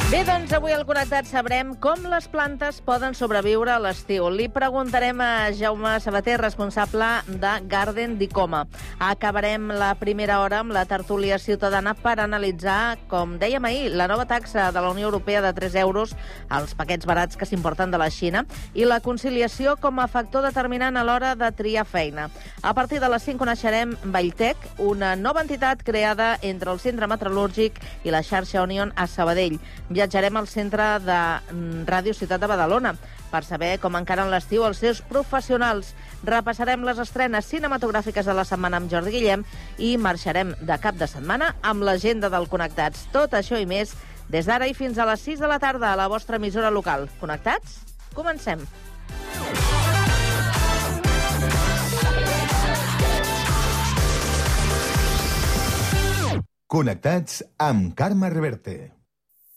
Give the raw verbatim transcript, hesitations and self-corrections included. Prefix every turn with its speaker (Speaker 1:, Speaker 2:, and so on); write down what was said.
Speaker 1: Bé, doncs avui al Connectat sabrem com les plantes poden sobreviure a l'estiu. Li preguntarem a Jaume Sabater, responsable de Garden d'Icoma. Acabarem la primera hora amb la tertúlia ciutadana per analitzar, com dèiem ahir, la nova taxa de la Unió Europea de tres euros als paquets barats que s'importen de la Xina i la conciliació com a factor determinant a l'hora de triar feina. A partir de les cinc coneixerem Valltec, una nova entitat creada entre el Centre Metal·lúrgic i la xarxa Onion a Sabadell. Viatjarem al centre de Ràdio Ciutat de Badalona per saber com encaren l'estiu els seus professionals. Repassarem les estrenes cinematogràfiques de la setmana amb Jordi Guillem i marxarem de cap de setmana amb l'agenda del Connectats. Tot això i més des d'ara i fins a les sis de la tarda a la vostra emissora local. Connectats? Comencem.
Speaker 2: Connectats amb Carme Reverte.